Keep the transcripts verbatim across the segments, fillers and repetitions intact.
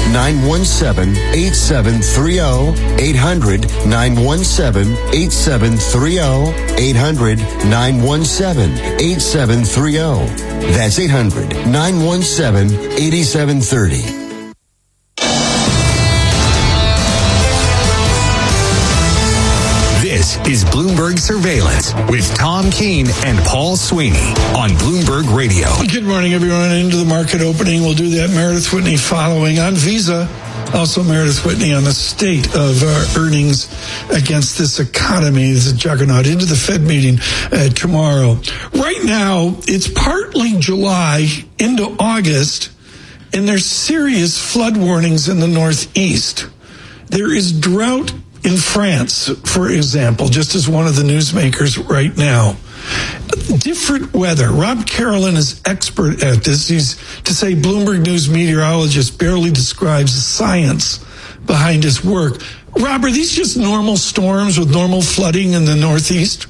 nine one seven, eight seven three zero, eight hundred, nine one seven, eight seven three zero, eight hundred, nine one seven, eight seven three zero. That's eight hundred, nine one seven, eight seven three zero. This is Bloomberg Surveillance with Tom Keene and Paul Sweeney on Bloomberg Radio. Good morning, everyone. Into the market opening. We'll do that. Meredith Whitney following on Visa. Also, Meredith Whitney on the state of uh, earnings against this economy. This is a juggernaut. Into the Fed meeting uh, tomorrow. Right now, it's partly July into August, and there's serious flood warnings in the Northeast. There is drought in France, for example, just as one of the newsmakers right now. Different weather. Rob Carolyn is expert at this. He's, to say Bloomberg News meteorologist, barely describes the science behind his work. Rob, are these just normal storms with normal flooding in the Northeast?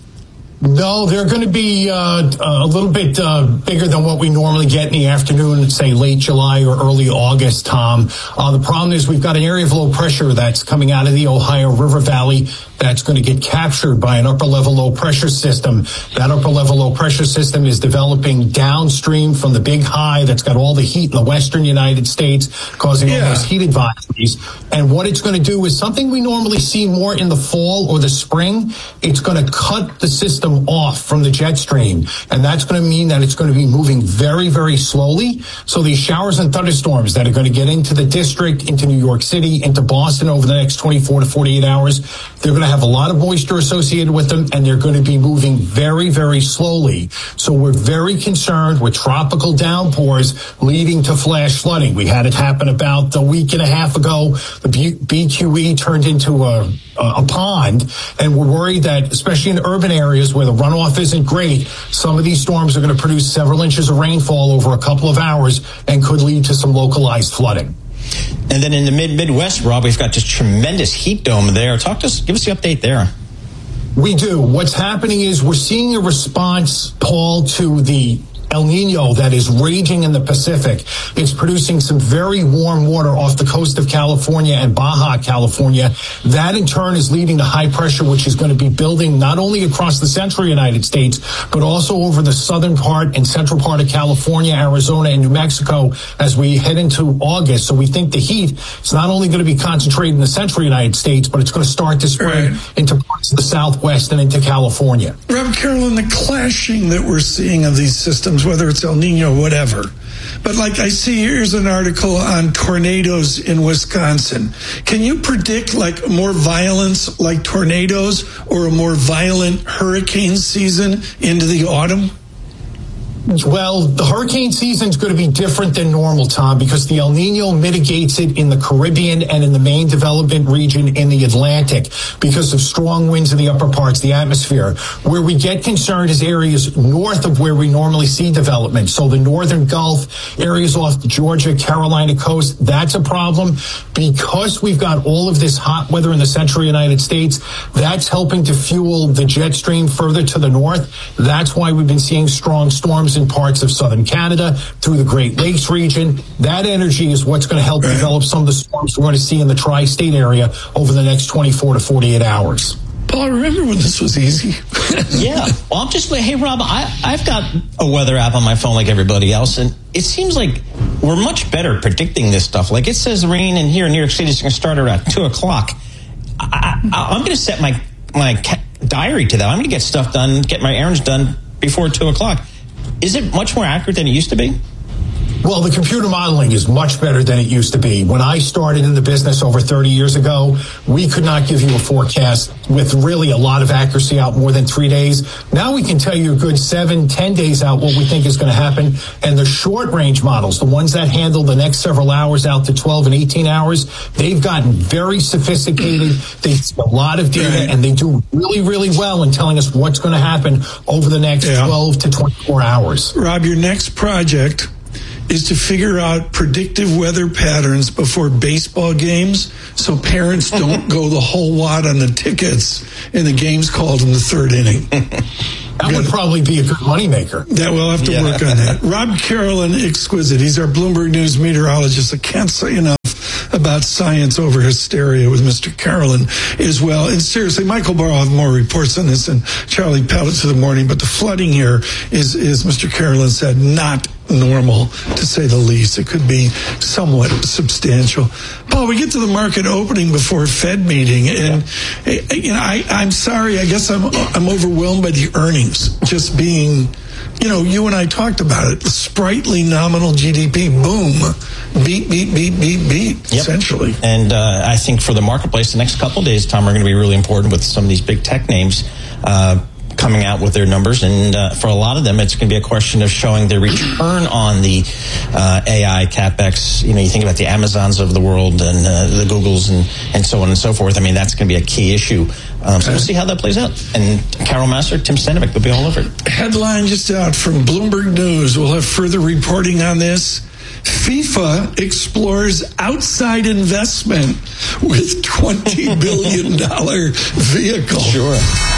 No, they're going to be uh, a little bit uh, bigger than what we normally get in the afternoon, say late July or early August, Tom. Uh, the problem is we've got an area of low pressure that's coming out of the Ohio River Valley that's going to get captured by an upper-level low-pressure system. That upper-level low-pressure system is developing downstream from the big high that's got all the heat in the western United States, causing yeah. all those heat advisories. And what it's going to do is something we normally see more in the fall or the spring. It's going to cut the system off from the jet stream. And that's going to mean that it's going to be moving very, very slowly. So these showers and thunderstorms that are going to get into the district, into New York City, into Boston over the next twenty-four to forty-eight hours, they're going to have a lot of moisture associated with them, and they're going to be moving very, very slowly. So we're very concerned with tropical downpours leading to flash flooding. We had it happen about a week and a half ago. The B Q E turned into a, a pond, and we're worried that, especially in urban areas where the runoff isn't great, some of these storms are going to produce several inches of rainfall over a couple of hours and could lead to some localized flooding. And then in the mid Midwest, Rob, we've got this tremendous heat dome there. Talk to us, give us the update there. We do. What's happening is we're seeing a response, Paul, to the El Nino that is raging in the Pacific. It's producing some very warm water off the coast of California and Baja California. That in turn is leading to high pressure, which is going to be building not only across the central United States, but also over the southern part and central part of California, Arizona, and New Mexico as we head into August. So we think the heat is not only going to be concentrated in the central United States, but it's going to start to spread right into parts of the Southwest and into California. Rob Carolyn, the clashing that we're seeing of these systems, whether it's El Nino, whatever. But like I see, here's an article on tornadoes in Wisconsin. Can you predict like more violence like tornadoes or a more violent hurricane season into the autumn? Well, the hurricane season is going to be different than normal, Tom, because the El Nino mitigates it in the Caribbean and in the main development region in the Atlantic because of strong winds in the upper parts of the atmosphere. Where we get concerned is areas north of where we normally see development. So the northern Gulf, areas off the Georgia, Carolina coast, that's a problem. Because we've got all of this hot weather in the central United States, that's helping to fuel the jet stream further to the north. That's why we've been seeing strong storms in parts of southern Canada, through the Great Lakes region. That energy is what's going to help develop some of the storms we're going to see in the tri-state area over the next twenty-four to forty-eight hours. Paul, remember when this was easy? Yeah. Well, I'm just, hey, Rob, I, I've got a weather app on my phone like everybody else, and it seems like we're much better predicting this stuff. Like it says rain in here in New York City is going to start around two o'clock. I, I, I'm going to set my, my diary to that. I'm going to get stuff done, get my errands done before two o'clock. Is it much more accurate than it used to be? Well, the computer modeling is much better than it used to be. When I started in the business over thirty years ago, we could not give you a forecast with really a lot of accuracy out more than three days. Now we can tell you a good seven, ten days out what we think is going to happen. And the short range models, the ones that handle the next several hours out to twelve and eighteen hours, they've gotten very sophisticated. They see a lot of data, and they do really, really well in telling us what's going to happen over the next yeah. twelve to twenty-four hours. Rob, your next project is to figure out predictive weather patterns before baseball games so parents don't go the whole wad on the tickets and the game's called in the third inning. That would probably be a good moneymaker. That we'll have to yeah. work on that. Rob Carolyn, exquisite. He's our Bloomberg News meteorologist. I can't say enough about science over hysteria with Mister Carolyn as well. And seriously, Michael Barr will have more reports on this and Charlie Pellet to the morning, but the flooding here is, is Mister Carolyn said, not normal, to say the least. It could be somewhat substantial. Paul, we get to the market opening before Fed meeting, and yeah. you know, I, I'm sorry. I guess I'm I'm overwhelmed by the earnings just being. You know, you and I talked about it. Sprightly nominal G D P, boom, beat, beat, beat, beat, beat, yep. essentially. And uh, I think for the marketplace, the next couple of days, Tom, are going to be really important with some of these big tech names uh, coming out with their numbers. And uh, for a lot of them, it's going to be a question of showing their return on the uh, A I CapEx. You know, you think about the Amazons of the world and uh, the Googles and, and so on and so forth. I mean, that's going to be a key issue. Um, so we'll see how that plays out. And Carol Massar, Tim Stenovic will be all over it. Headline just out from Bloomberg News. We'll have further reporting on this. FIFA explores outside investment with twenty billion dollars vehicle. Sure.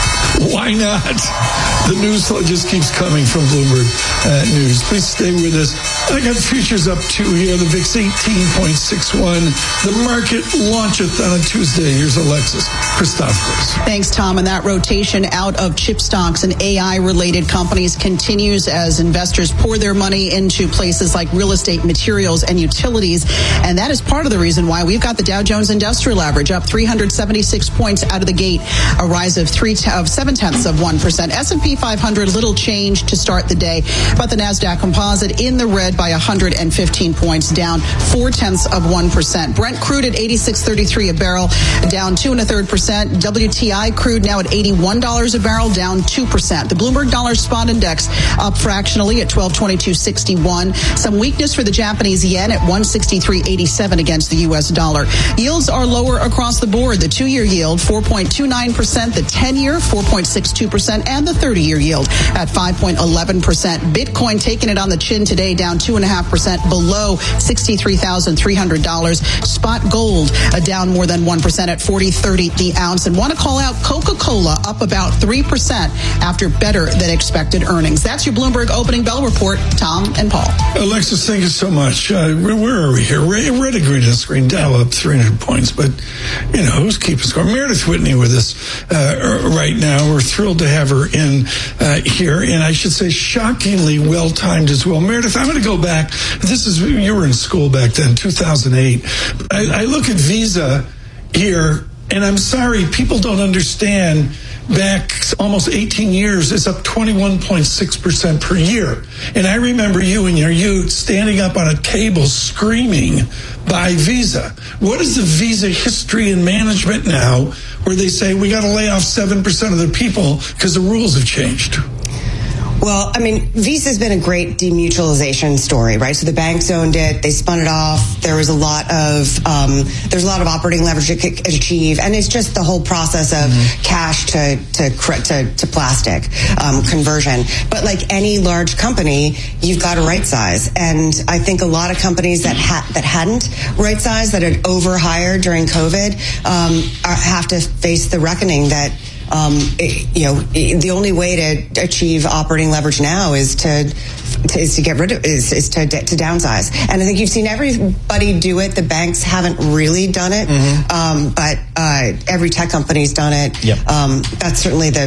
Why not? The news flow just keeps coming from Bloomberg uh, News. Please stay with us. I got futures up two here. The V I X eighteen point six one. The market launcheth on a Tuesday. Here's Alexis Christoforous. Thanks, Tom. And that rotation out of chip stocks and A I-related companies continues as investors pour their money into places like real estate, materials, and utilities. And that is part of the reason why we've got the Dow Jones Industrial Average up three hundred seventy-six points out of the gate, a rise of three t- of seven tenths of one percent. S and P five hundred, little change to start the day, but the NASDAQ Composite in the red by one hundred fifteen points, down four tenths of one percent. Brent crude at eighty-six thirty-three a barrel, down two and a third percent. W T I crude now at eighty-one dollars a barrel, down two percent. The Bloomberg Dollar Spot Index up fractionally at twelve twenty-two sixty-one. Some weakness for the Japanese yen at one sixty-three eighty-seven against the U S dollar. Yields are lower across the board. The two-year yield four point two nine percent, the ten-year four point six two percent, and the thirty-year yield at five point one one percent. Bitcoin taking it on the chin today, down two point five percent below sixty-three thousand three hundred dollars. Spot gold uh, down more than one percent at forty thirty the ounce. And want to call out Coca-Cola up about three percent after better than expected earnings. That's your Bloomberg Opening Bell Report. Tom and Paul. Alexis, thank you so much. Uh, where, where are we here? Red, red agreed to the screen. Dow up three hundred points. But, you know, who's keeping score? Meredith Whitney with us uh, right now. We're thrilled to have her in uh, here. And I should say shockingly well-timed as well. Meredith, I'm going to go back. This is, you were in school back then, two thousand eight. I, I look at Visa here, and I'm sorry, people don't understand. Back almost eighteen years, it's up twenty-one point six percent per year. And I remember you in your youth standing up on a table screaming, buy Visa. What is the Visa history and management now where they say we got to lay off seven percent of the people because the rules have changed? Well, I mean, Visa's been a great demutualization story, right? So the banks owned it, they spun it off. There was a lot of um, there's a lot of operating leverage it could achieve, and it's just the whole process of mm-hmm. cash to to to, to plastic um, conversion. But like any large company, you've got to right size, and I think a lot of companies that ha- that hadn't right sized, that had overhired during COVID, um, are, have to face the reckoning that. Um, it, you know, it, the only way to achieve operating leverage now is to, to is to get rid of is, is to to downsize. And I think you've seen everybody do it. The banks haven't really done it, mm-hmm. um, but uh, every tech company's done it. Yep. Um, that's certainly the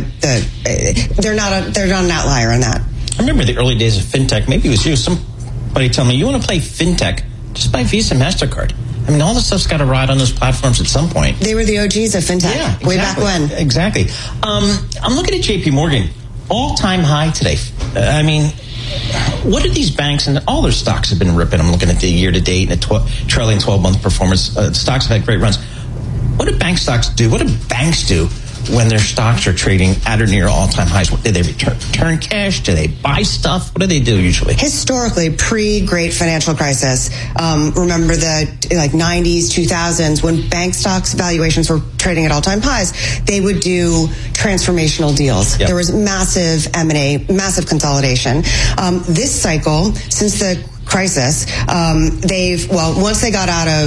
the they're not a, they're not an outlier in that. I remember the early days of fintech. Maybe it was you. Somebody tell me you want to play fintech, just buy Visa, MasterCard. I mean, all this stuff's got to ride on those platforms at some point. They were the O Gs of fintech yeah, exactly. way back when. Exactly. Um, I'm looking at J P Morgan, all-time high today. Uh, I mean, what do these banks, and all their stocks have been ripping. I'm looking at the year-to-date and a tw- trailing twelve-month performance. Uh, stocks have had great runs. What do bank stocks do? What do banks do when their stocks are trading at or near all-time highs? What, do they return, return cash? Do they buy stuff? What do they do usually? Historically, pre-Great Financial Crisis, um, remember the like nineties, two thousands, when bank stocks valuations were trading at all-time highs, they would do transformational deals. Yep. There was massive M and A, massive consolidation. Um, this cycle, since the crisis, um, they've, well, once they got out of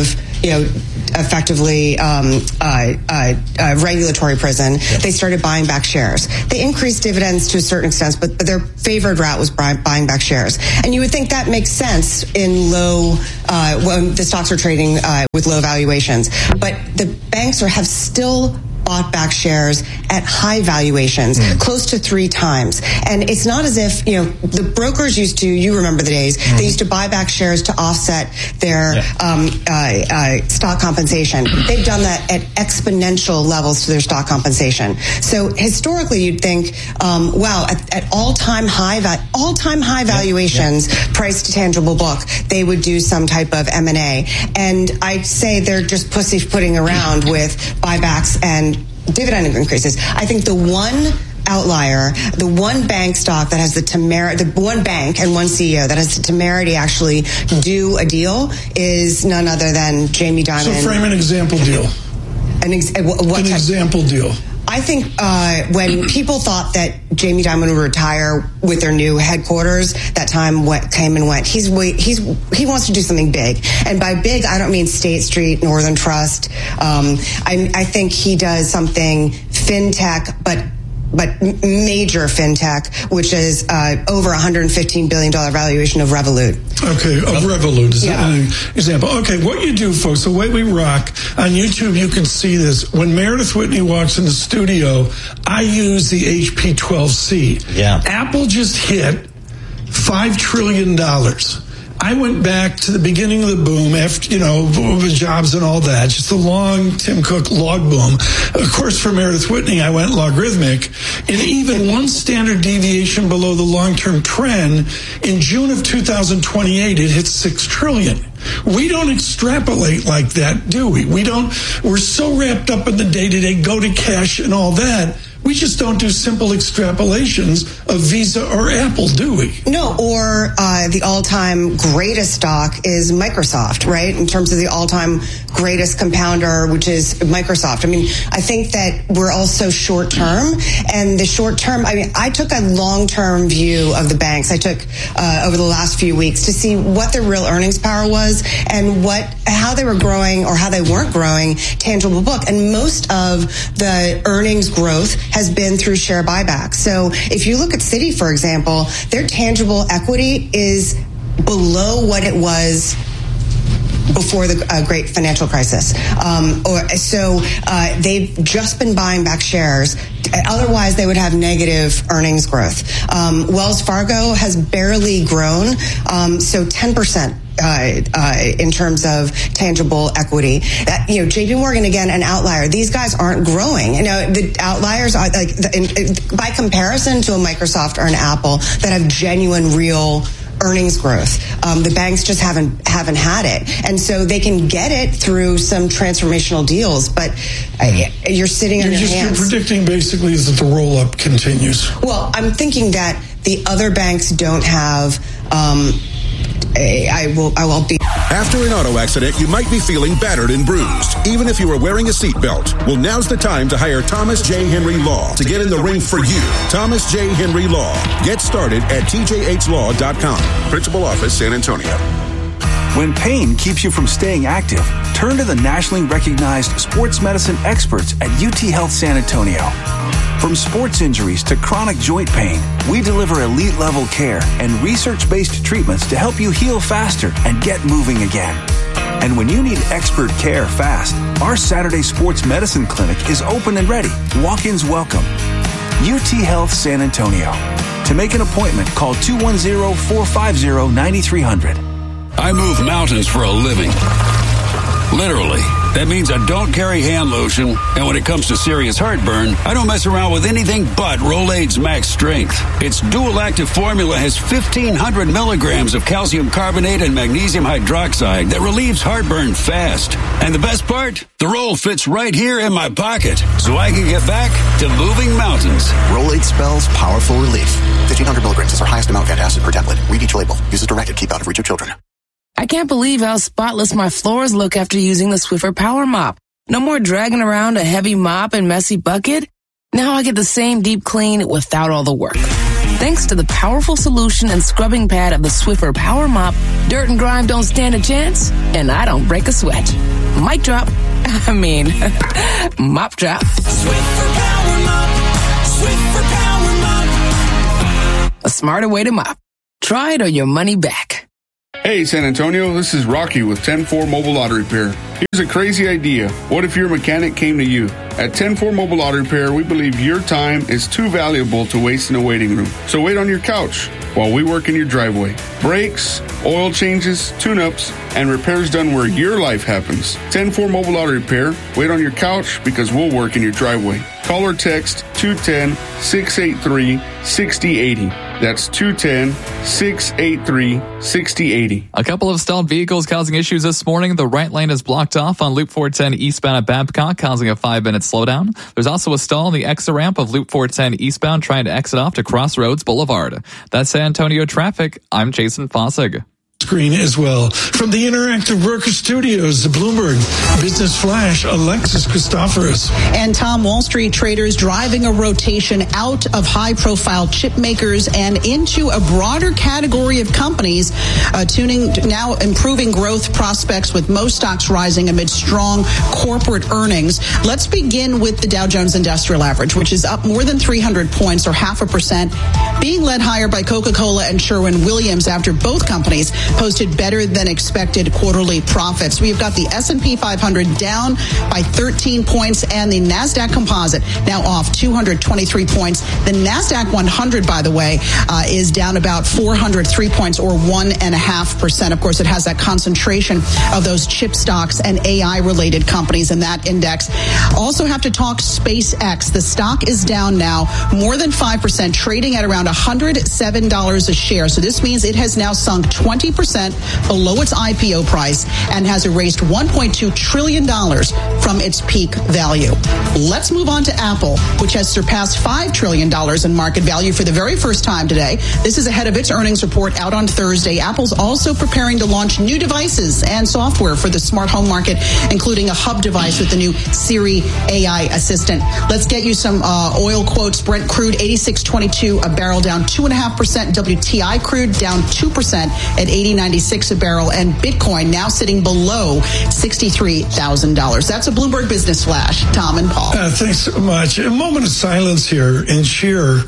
you know, effectively um, uh, uh, uh, regulatory prison, yep. they started buying back shares. They increased dividends to a certain extent, but, but their favored route was buy, buying back shares. And you would think that makes sense in low, uh, when the stocks are trading uh, with low valuations. But the banks are have still bought back shares at high valuations, mm. close to three times. And it's not as if, you know, the brokers used to, you remember the days, mm. they used to buy back shares to offset their yeah. um, uh, uh, stock compensation. They've done that at exponential levels to their stock compensation. So historically, you'd think, um, wow, at, at all-time high, va- all-time high valuations, yeah. Yeah. price to tangible book, they would do some type of M and A. And I'd say they're just pussyfooting around with buybacks and dividend increases. I think the one outlier, the one bank stock that has the temerity, the one bank and one C E O that has the temerity actually do a deal is none other than Jamie Dimon. So frame an example deal. An, ex- what an type? example deal. I think uh, when people thought that Jamie Dimon would retire with their new headquarters, that time went, came and went. He's he's he wants to do something big, and by big, I don't mean State Street, Northern Trust. Um, I, I think he does something fintech, but. but major fintech, which is uh, over one hundred fifteen billion dollars valuation of Revolut. Okay, of Revolut is yeah. an example. Okay, what you do, folks, the way we rock, on YouTube you can see this. When Meredith Whitney walks in the studio, I use the H P twelve C. Yeah. Apple just hit five trillion dollars. I went back to the beginning of the boom after, you know, with Jobs and all that, just the long Tim Cook log boom. Of course, for Meredith Whitney, I went logarithmic. And even one standard deviation below the long-term trend, in June of two thousand twenty-eight, it hit six trillion dollars. We don't extrapolate like that, do we? We don't, we're so wrapped up in the day-to-day, go to cash and all that. We just don't do simple extrapolations of Visa or Apple, do we? No, or uh, the all-time greatest stock is Microsoft, right? In terms of the all-time greatest compounder, which is Microsoft. I mean, I think that we're also short-term, and the short-term, I mean, I took a long-term view of the banks. I took uh, over the last few weeks to see what their real earnings power was and what how they were growing or how they weren't growing tangible book. And most of the earnings growth has been through share buybacks. So if you look at Citi, for example, their tangible equity is below what it was before the uh, great financial crisis. Um, or so uh, they've just been buying back shares. Otherwise, they would have negative earnings growth. Um, Wells Fargo has barely grown, um, so ten percent. Uh, uh, in terms of tangible equity, uh, you know, J P Morgan, again, an outlier. These guys aren't growing. You know, the outliers are like, the, in, in, by comparison to a Microsoft or an Apple that have genuine, real earnings growth. Um, the banks just haven't haven't had it, and so they can get it through some transformational deals. But uh, you're sitting on you're your just, hands. You're predicting basically is that the roll up continues. Well, I'm thinking that the other banks don't have. Um, I will. I won't be. After an auto accident, you might be feeling battered and bruised, even if you are wearing a seatbelt. Well, now's the time to hire Thomas J. Henry Law to get in the ring for you. Thomas J. Henry Law. Get started at T J H law dot com. Principal Office, San Antonio. When pain keeps you from staying active, turn to the nationally recognized sports medicine experts at U T Health San Antonio. From sports injuries to chronic joint pain, we deliver elite-level care and research-based treatments to help you heal faster and get moving again. And when you need expert care fast, our Saturday Sports Medicine Clinic is open and ready. Walk-ins welcome. U T Health San Antonio. To make an appointment, call two one zero, four five zero, nine three zero zero. I move mountains for a living. Literally. That means I don't carry hand lotion, and when it comes to serious heartburn, I don't mess around with anything but Rolaids Max Strength. Its dual-active formula has fifteen hundred milligrams of calcium carbonate and magnesium hydroxide that relieves heartburn fast. And the best part? The roll fits right here in my pocket, so I can get back to moving mountains. Rolaids spells powerful relief. fifteen hundred milligrams is our highest amount of antacid per tablet. Read each label. Use as directed. Keep out of reach of children. I can't believe how spotless my floors look after using the Swiffer Power Mop. No more dragging around a heavy mop and messy bucket. Now I get the same deep clean without all the work. Thanks to the powerful solution and scrubbing pad of the Swiffer Power Mop, dirt and grime don't stand a chance, and I don't break a sweat. Mic drop. I mean, mop drop. Swiffer Power Mop. Swiffer Power Mop. A smarter way to mop. Try it or your money back. Hey, San Antonio, this is Rocky with ten four Mobile Auto Repair. Here's a crazy idea. What if your mechanic came to you? At ten four Mobile Auto Repair, we believe your time is too valuable to waste in a waiting room. So wait on your couch while we work in your driveway. Brakes, oil changes, tune-ups, and repairs done where your life happens. ten four Mobile Auto Repair. Wait on your couch because we'll work in your driveway. Call or text two one zero, six eight three, six zero eight zero. That's two one zero, six eight three, six zero eight zero. A couple of stalled vehicles causing issues this morning. The right lane is blocked off on Loop four ten eastbound at Babcock, causing a five-minute slowdown. There's also a stall in the exit ramp of Loop four ten eastbound trying to exit off to Crossroads Boulevard. That's San Antonio traffic. I'm Jason Fossig. Screen as well. From the Interactive Broker Studios, the Bloomberg Business Flash, Alexis Christoforous. And Tom, Wall Street traders driving a rotation out of high-profile chip makers and into a broader category of companies, uh, tuning now improving growth prospects with most stocks rising amid strong corporate earnings. Let's begin with the Dow Jones Industrial Average, which is up more than three hundred points or half a percent, being led higher by Coca-Cola and Sherwin-Williams after both companies posted better than expected quarterly profits. We've got the S and P five hundred down by thirteen points and the NASDAQ Composite now off two hundred twenty-three points. The NASDAQ one hundred, by the way, uh, is down about four hundred three points or one and a half percent. Of course, it has that concentration of those chip stocks and A I related companies in that index. Also have to talk SpaceX. The stock is down now more than five percent, trading at around one hundred seven dollars a share. So this means it has now sunk twenty percent below its I P O price and has erased one point two trillion dollars from its peak value. Let's move on to Apple, which has surpassed five trillion dollars in market value for the very first time today. This is ahead of its earnings report out on Thursday. Apple's also preparing to launch new devices and software for the smart home market, including a hub device with the new Siri A I assistant. Let's get you some uh, oil quotes. Brent crude eighty-six twenty-two a barrel, down two point five percent. W T I crude down two percent at eighty ninety-six a barrel, and Bitcoin now sitting below sixty-three thousand dollars. That's a Bloomberg Business Flash. Tom and Paul. Uh, thanks so much. A moment of silence here in cheer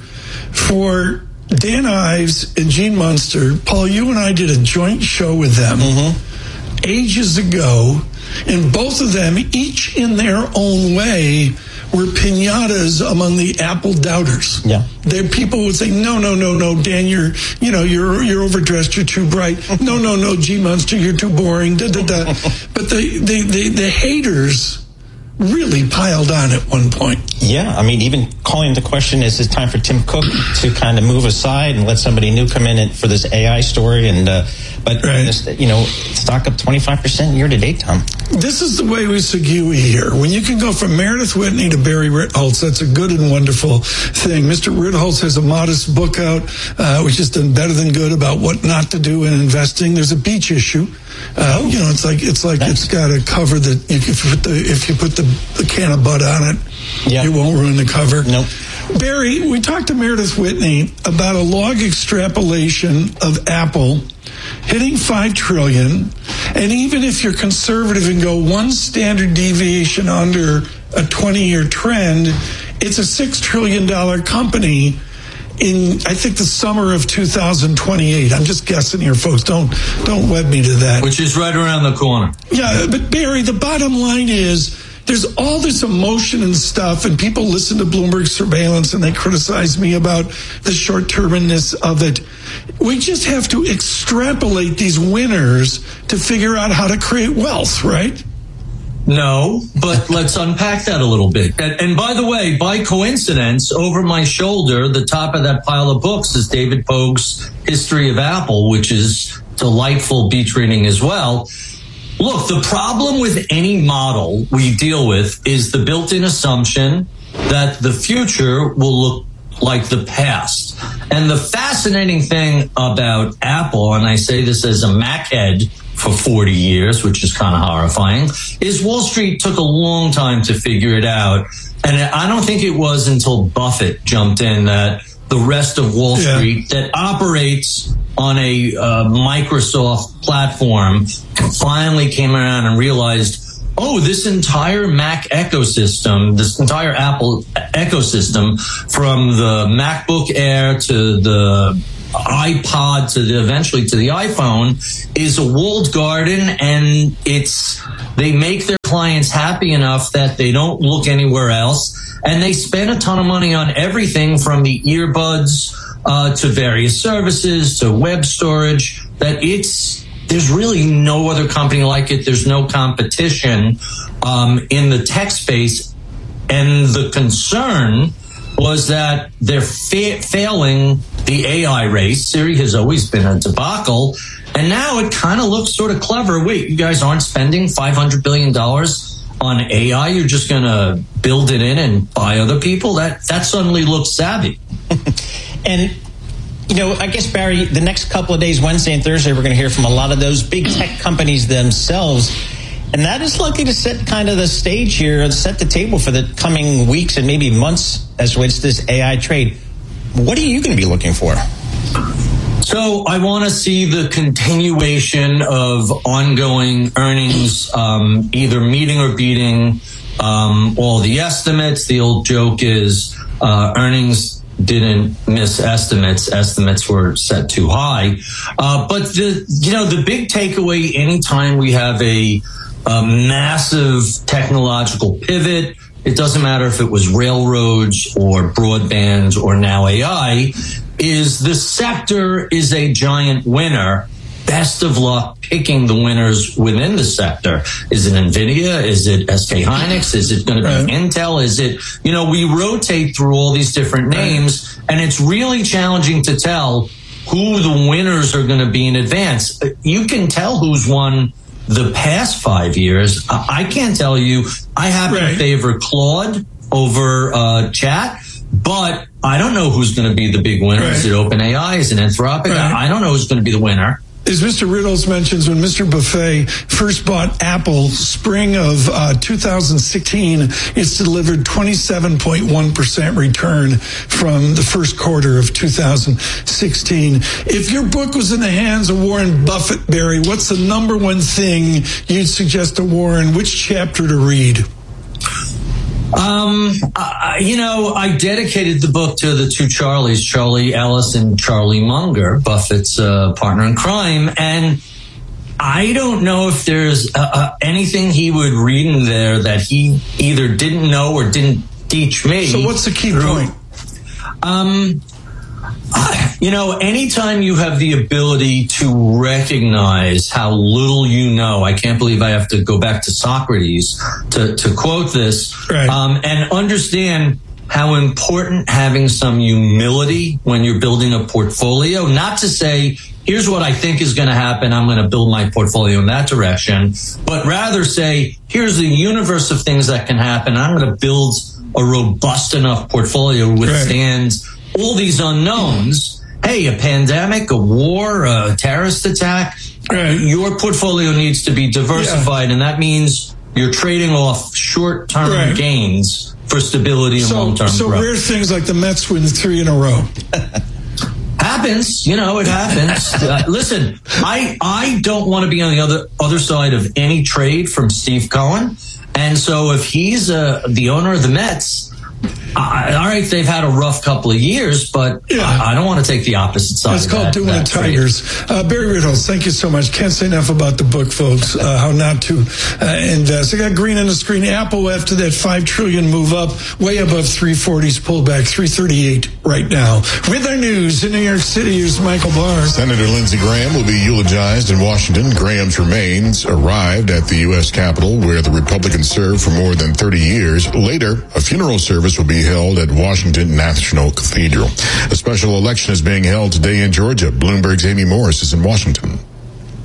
for Dan Ives and Gene Munster. Paul, you and I did a joint show with them mm-hmm. ages ago, and both of them, each in their own way, were piñatas among the Apple doubters. Yeah. There, people would say, no, no, no, no, Dan, you're, you know, you're, you're overdressed, you're too bright. No, no, no, G Munster, you're too boring. Da, da, da. But the, the, the, the haters really piled on at one point. Yeah, I mean, even calling the question, is it time for Tim Cook to kind of move aside and let somebody new come in and, for this A I story? And uh, but right. this, you know, stock up twenty-five percent year to date, Tom. This is the way we segue here. When you can go from Meredith Whitney to Barry Ritholtz, that's a good and wonderful thing. Mister Ritholtz has a modest book out, uh, which has done better than good about what not to do in investing. There's a beach issue. Uh, you know, it's like it's like nice. It's got a cover that if you put the if you put the, the can of Bud on it, yep. it won't ruin the cover. Nope. Barry, we talked to Meredith Whitney about a log extrapolation of Apple hitting five trillion, and even if you're conservative and go one standard deviation under a twenty-year trend, it's a six trillion dollar company in, I think, the summer of two thousand twenty-eight. I'm just guessing here, folks. Don't don't web me to that. Which is right around the corner. Yeah, but Barry, the bottom line is there's all this emotion and stuff, and people listen to Bloomberg Surveillance and they criticize me about the short-termness of it. We just have to extrapolate these winners to figure out how to create wealth, right? No, but let's unpack that a little bit. And, and by the way, by coincidence, over my shoulder, the top of that pile of books is David Pogue's History of Apple, which is delightful beach reading as well. Look, the problem with any model we deal with is the built-in assumption that the future will look like the past. And the fascinating thing about Apple, and I say this as a Mac head for forty years, which is kind of horrifying, is Wall Street took a long time to figure it out. And I don't think it was until Buffett jumped in that the rest of Wall Yeah. Street that operates on a uh, Microsoft platform finally came around and realized, oh, this entire Mac ecosystem, this entire Apple ecosystem, from the MacBook Air to the iPod to the eventually to the iPhone, is a walled garden, and it's they make their clients happy enough that they don't look anywhere else, and they spend a ton of money on everything from the earbuds uh, to various services to web storage. That it's there's really no other company like it. There's no competition um, in the tech space, and the concern was that they're fa- failing the A I race. Siri has always been a debacle, and now it kind of looks sort of clever. Wait, you guys aren't spending five hundred billion dollars on A I? You're just going to build it in and buy other people? That that suddenly looks savvy. And, you know, I guess, Barry, the next couple of days, Wednesday and Thursday, we're going to hear from a lot of those big tech companies themselves. And that is likely to set kind of the stage here, set the table for the coming weeks and maybe months as relates to this A I trade. What are you going to be looking for? So I want to see the continuation of ongoing earnings, um, either meeting or beating um, all the estimates. The old joke is uh, earnings didn't miss estimates. Estimates were set too high. Uh, but the you know the big takeaway anytime we have a a massive technological pivot, it doesn't matter if it was railroads or broadband or now A I, is the sector is a giant winner. Best of luck picking the winners within the sector. Is it NVIDIA? Is it S K Hynix? Is it going to be right. Intel? Is it, you know, we rotate through all these different names, right. and it's really challenging to tell who the winners are going to be in advance. You can tell who's won the past five years. I can't tell you. I happen right. to favor Claude over uh, Chat, but I don't know who's going to be the big winner. Right. Is it OpenAI? Is it Anthropic? Right. I don't know who's going to be the winner. As Mister Riddles mentions, when Mister Buffet first bought Apple, spring of uh, two thousand sixteen, it's delivered twenty-seven point one percent return from the first quarter of two thousand sixteen. If your book was in the hands of Warren Buffett, Barry, what's the number one thing you'd suggest to Warren? Which chapter to read? Um, I, you know, I dedicated the book to the two Charlies, Charlie Ellis and Charlie Munger, Buffett's uh, partner in crime. And I don't know if there's uh, uh, anything he would read in there that he either didn't know or didn't teach me. So what's the key through, point? Um, you know, anytime you have the ability to recognize how little you know, I can't believe I have to go back to Socrates to, to quote this, right. um, and understand how important having some humility when you're building a portfolio, not to say, here's what I think is going to happen, I'm going to build my portfolio in that direction, but rather say, here's the universe of things that can happen, I'm going to build a robust enough portfolio to withstand right. all these unknowns. Hey, a pandemic, a war, a terrorist attack, right. your portfolio needs to be diversified, yeah. and that means you're trading off short-term right. gains for stability and so, long-term so growth. So rare things like the Mets win three in a row. Happens, you know, it happens. uh, listen, I I don't want to be on the other other side of any trade from Steve Cohen, and so if he's uh, the owner of the Mets, Uh, all right, they've had a rough couple of years, but yeah. I, I don't want to take the opposite side. It's of called that, doing that the Tigers. Uh, Barry Riddles, thank you so much. Can't say enough about the book, folks. Uh, how not to uh, invest. I got green on the screen. Apple, after that five trillion move up, way above three forties pullback, three thirty-eight right now. With our news in New York City, here's Michael Barr. Senator Lindsey Graham will be eulogized in Washington. Graham's remains arrived at the U S Capitol, where the Republicans served for more than thirty years. Later, a funeral service will be held at Washington National Cathedral. A special election is being held today in Georgia. Bloomberg's Amy Morris is in Washington.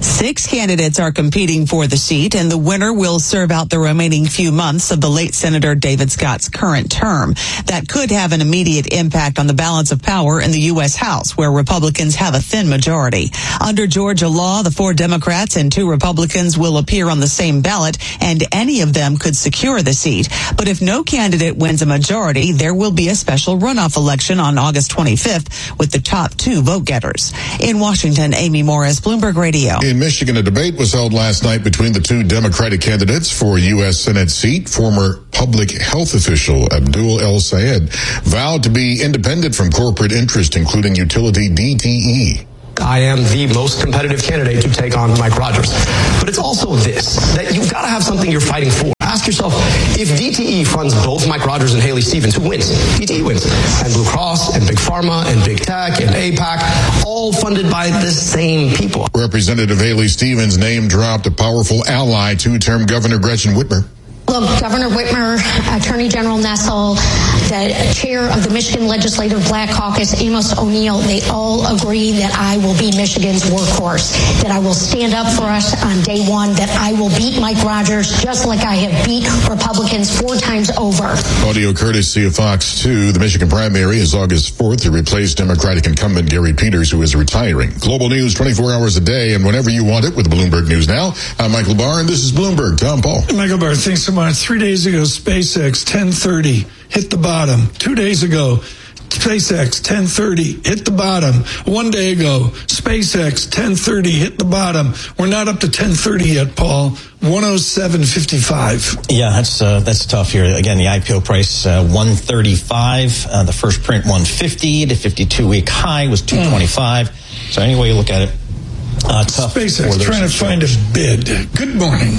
Six candidates are competing for the seat, and the winner will serve out the remaining few months of the late Senator David Scott's current term. That could have an immediate impact on the balance of power in the U S House, where Republicans have a thin majority. Under Georgia law, the four Democrats and two Republicans will appear on the same ballot, and any of them could secure the seat. But if no candidate wins a majority, there will be a special runoff election on August twenty-fifth with the top two vote getters. In Washington, Amy Morris, Bloomberg Radio. In Michigan, a debate was held last night between the two Democratic candidates for U S Senate seat. Former public health official Abdul El Sayed vowed to be independent from corporate interest, including utility D T E. I am the most competitive candidate to take on Mike Rogers. But it's also this, that you've got to have something you're fighting for. Ask yourself, if D T E funds both Mike Rogers and Haley Stevens, who wins? D T E wins. And Blue Cross and Big Pharma and Big Tech and AIPAC, all funded by the same people. Representative Haley Stevens name dropped a powerful ally, two-term Governor Gretchen Whitmer. Look, Governor Whitmer, Attorney General Nessel, the chair of the Michigan Legislative Black Caucus, Amos O'Neill, they all agree that I will be Michigan's workhorse, that I will stand up for us on day one, that I will beat Mike Rogers just like I have beat Republicans four times over. Audio courtesy of Fox two. The Michigan primary is August fourth to replace Democratic incumbent Gary Peters, who is retiring. Global news twenty-four hours a day and whenever you want it with Bloomberg News Now. I'm Michael Barr, and this is Bloomberg. Tom Paul. Michael Barr, thanks so much. Three days ago, SpaceX ten thirty hit the bottom. Two days ago, SpaceX ten thirty hit the bottom. One day ago, SpaceX ten thirty hit the bottom. We're not up to ten thirty yet, Paul. one oh seven fifty-five. Yeah, that's uh, that's tough here. Again, the I P O price uh, one thirty-five. Uh, the first print one fifty. The fifty-two week high was two twenty-five. Mm. So any way you look at it, uh, tough. SpaceX trying to find a bid. Good morning.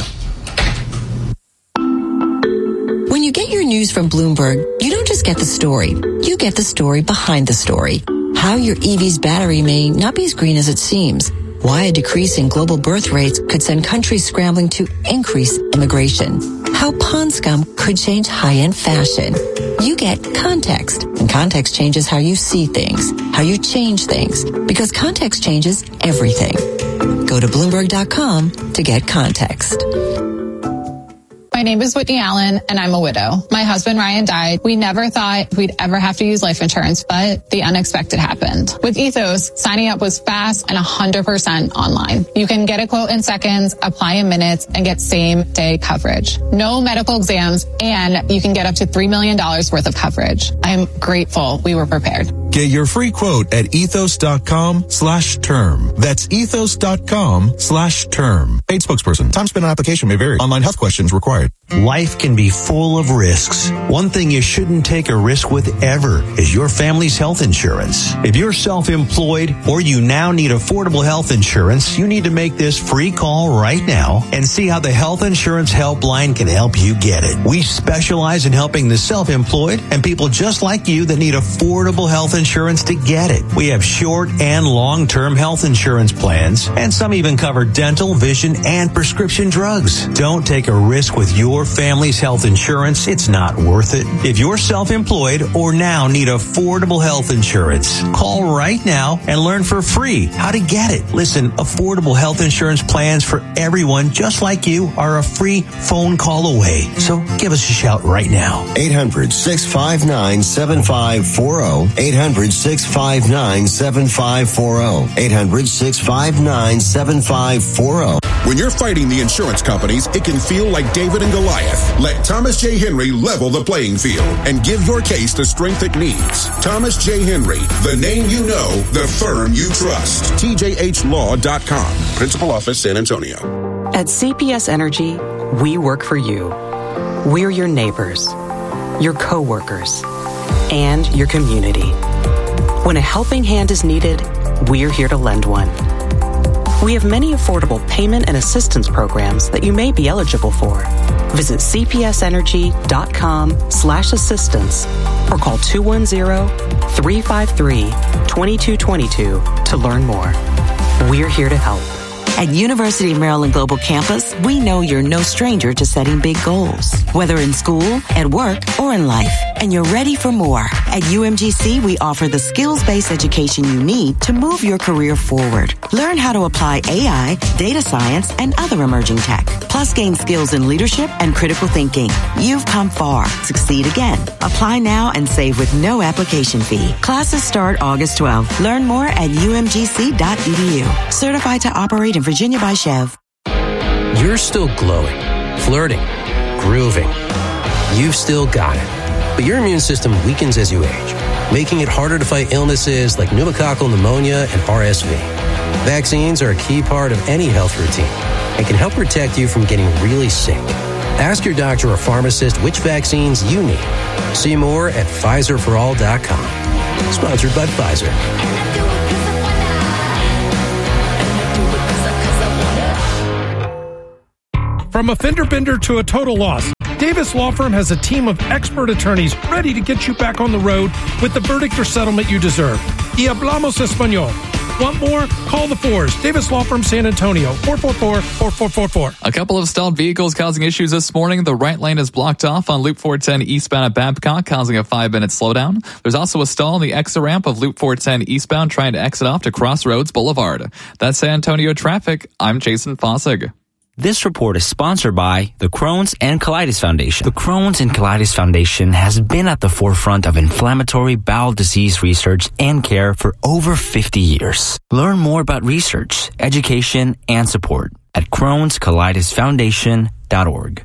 When you get your news from Bloomberg, you don't just get the story. You get the story behind the story. How your E V's battery may not be as green as it seems. Why a decrease in global birth rates could send countries scrambling to increase immigration. How pond scum could change high-end fashion. You get context, and context changes how you see things, how you change things, because context changes everything. Go to Bloomberg dot com to get context. My name is Whitney Allen, and I'm a widow. My husband, Ryan, died. We never thought we'd ever have to use life insurance, but the unexpected happened. With Ethos, signing up was fast and one hundred percent online. You can get a quote in seconds, apply in minutes, and get same-day coverage. No medical exams, and you can get up to three million dollars worth of coverage. I am grateful we were prepared. Get your free quote at ethos.com slash term. That's ethos.com slash term. Paid spokesperson. Time spent on application may vary. Online health questions required. Life can be full of risks. One thing you shouldn't take a risk with ever is your family's health insurance. If you're self-employed or you now need affordable health insurance, you need to make this free call right now and see how the Health Insurance Helpline can help you get it. We specialize in helping the self-employed and people just like you that need affordable health insurance insurance to get it. We have short and long-term health insurance plans, and some even cover dental, vision, and prescription drugs. Don't take a risk with your family's health insurance. It's not worth it. If you're self-employed or now need affordable health insurance, call right now and learn for free how to get it. Listen, affordable health insurance plans for everyone just like you are a free phone call away. So give us a shout right now. eight hundred, six five nine, seven five four zero. eight hundred, six five nine, seven five four zero. eight hundred, six five nine, seven five four zero. When you're fighting the insurance companies, it can feel like David and Goliath. Let Thomas J. Henry level the playing field and give your case the strength it needs. Thomas J. Henry, the name you know, the firm you trust. T J H law dot com. Principal Office, San Antonio. At C P S Energy, we work for you. We're your neighbors, your coworkers, and your community. When a helping hand is needed, we're here to lend one. We have many affordable payment and assistance programs that you may be eligible for. Visit cpsenergy.com slash assistance or call two one zero, three five three, two two two two to learn more. We're here to help. At University of Maryland Global Campus, we know you're no stranger to setting big goals, whether in school, at work, or in life, and you're ready for more. At U M G C, we offer the skills-based education you need to move your career forward. Learn how to apply A I, data science, and other emerging tech, plus gain skills in leadership and critical thinking. You've come far. Succeed again. Apply now and save with no application fee. Classes start August twelfth. Learn more at U M G C dot E D U. Certified to operate in Virginia by Chev. You're still glowing, flirting, grooving. You've still got it. But your immune system weakens as you age, making it harder to fight illnesses like pneumococcal pneumonia and R S V. Vaccines are a key part of any health routine and can help protect you from getting really sick. Ask your doctor or pharmacist which vaccines you need. See more at Pfizer for all dot com. Sponsored by Pfizer. From a fender bender to a total loss, Davis Law Firm has a team of expert attorneys ready to get you back on the road with the verdict or settlement you deserve. Y hablamos español. Want more? Call the fours. Davis Law Firm San Antonio, four four four, four four four four. A couple of stalled vehicles causing issues this morning. The right lane is blocked off on Loop four ten eastbound at Babcock, causing a five-minute slowdown. There's also a stall in the exit ramp of Loop four ten eastbound trying to exit off to Crossroads Boulevard. That's San Antonio traffic. I'm Jason Fossig. This report is sponsored by the Crohn's and Colitis Foundation. The Crohn's and Colitis Foundation has been at the forefront of inflammatory bowel disease research and care for over fifty years. Learn more about research, education, and support at crohns colitis foundation dot org.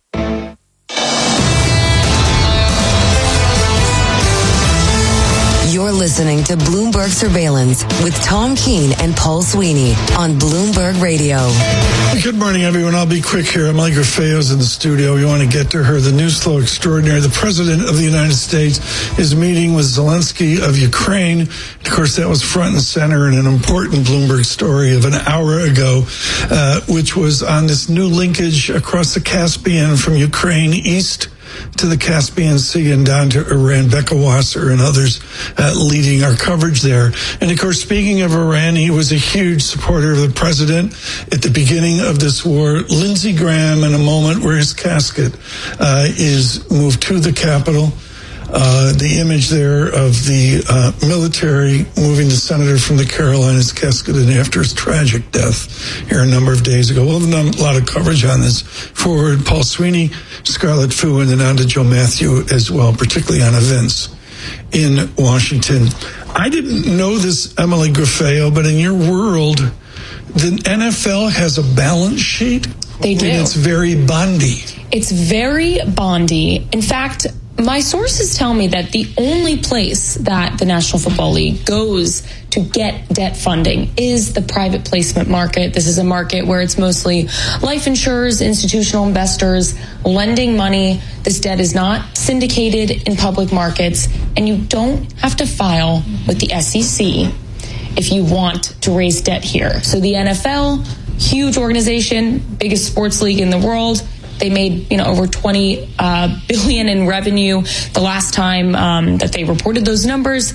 You're listening to Bloomberg Surveillance with Tom Keene and Paul Sweeney on Bloomberg Radio. Good morning, everyone. I'll be quick here. Emily Graffeo's in the studio. We want to get to her. The news flow extraordinary. The President of the United States is meeting with Zelensky of Ukraine. Of course, that was front and center in an important Bloomberg story of an hour ago, uh, which was on this new linkage across the Caspian from Ukraine east to the Caspian Sea and down to Iran. Becca Wasser and others uh, leading our coverage there. And of course, speaking of Iran, he was a huge supporter of the president at the beginning of this war. Lindsey Graham, in a moment where his casket uh, is moved to the Capitol. Uh, the image there of the uh, military moving the senator from the Carolinas casketed after his tragic death here a number of days ago. We'll have a lot of coverage on this. Forward, Paul Sweeney, Scarlett Fu, and then on to Joe Matthew as well, particularly on events in Washington. I didn't know this, Emily Graffeo, but in your world, the N F L has a balance sheet? They do. And it's very bondy. It's very bondy. In fact, my sources tell me that the only place that the National Football League goes to get debt funding is the private placement market. This is a market where it's mostly life insurers, institutional investors lending money. This debt is not syndicated in public markets, and you don't have to file with the S E C if you want to raise debt here. So the N F L, huge organization, biggest sports league in the world. They made, you know, over twenty uh, billion in revenue the last time um, that they reported those numbers.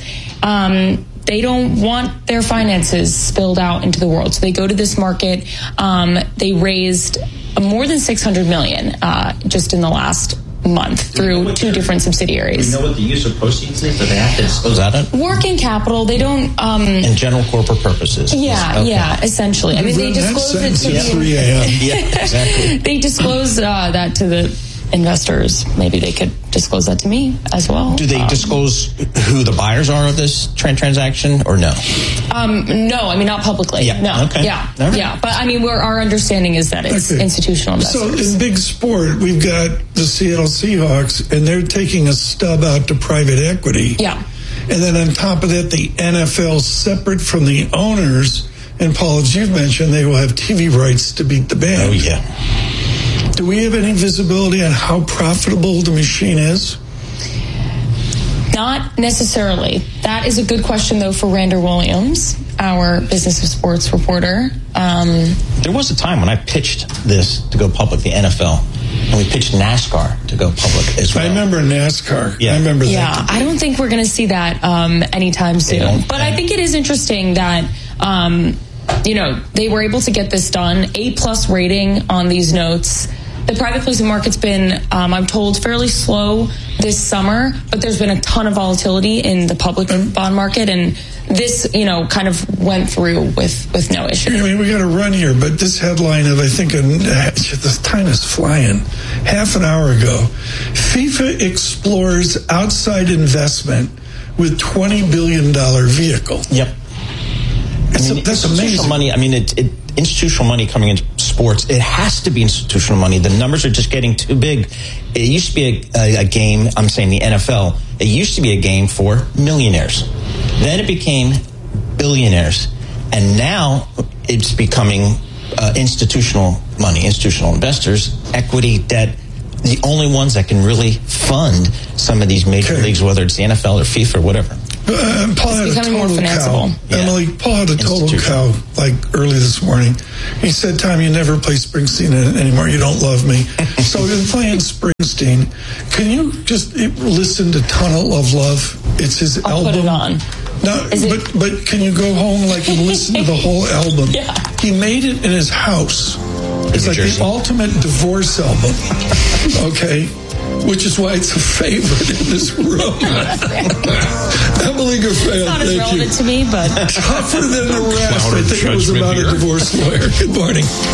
Um, they don't want their finances spilled out into the world, so they go to this market. Um, they raised more than six hundred million uh, just in the last month through two different subsidiaries. Do you know what the use of proceeds is? Do they have to disclose that? Working capital, they don't. Um, In general corporate purposes. Yeah, okay. yeah, essentially. I mean, they disclose it to the three a.m. Yeah, exactly. They disclose uh, that to the investors. Maybe they could disclose that to me as well. Do they um, disclose who the buyers are of this tra- transaction or no? Um, no, I mean, not publicly. Yeah. No. Okay. Yeah. Right. Yeah. But I mean, we're, our understanding is that it's Okay. institutional investors. So in big sport, we've got the Seattle Seahawks, and they're taking a stub out to private equity. Yeah. And then on top of that, the N F L, separate from the owners, and Paul, as you've mentioned, they will have T V rights to beat the band. Oh, yeah. Do we have any visibility on how profitable the machine is? Not necessarily. That is a good question, though, for Rander Williams, our Business of Sports reporter. Um, there was a time when I pitched this to go public, the N F L, and we pitched NASCAR to go public as well. I remember NASCAR. Yeah. I remember yeah, that. I don't think we're going to see that um, anytime soon. But I think it is interesting that um, you know, they were able to get this done. A plus rating on these notes. The private placement market's been, um, I'm told, fairly slow this summer, but there's been a ton of volatility in the public bond market, and this, you know, kind of went through with, with no issue. I mean, we got to run here, but this headline of, I think, a, the time is flying, half an hour ago, FIFA explores outside investment with twenty billion dollars vehicle. Yep. It's I mean, a, that's institutional amazing. money, I mean, it, it, institutional money coming into sports, it has to be institutional money. The numbers are just getting too big. It used to be a, a, a game, I'm saying the N F L, it used to be a game for millionaires. Then it became billionaires. And now it's becoming uh, institutional money, institutional investors, equity, debt, the only ones that can really fund some of these major okay. leagues, whether it's the N F L or FIFA or whatever. Uh, Paul it's had a total cow. Yeah. Emily, Paul had a total cow like early this morning. He said, Tom, you never play Springsteen anymore. You don't love me. So we've been playing Springsteen. Can you just listen to Tunnel of Love? It's his I'll album. Put it on. No, but, but can you go home like and listen to the whole album? Yeah. He made it in his house. It's like Jersey. the ultimate divorce album. Okay? Which is why it's a favorite in this room. Emily Gaffale, not as thank you. relevant to me, but tougher than the rest. I think it was about here. a divorce lawyer. Good morning.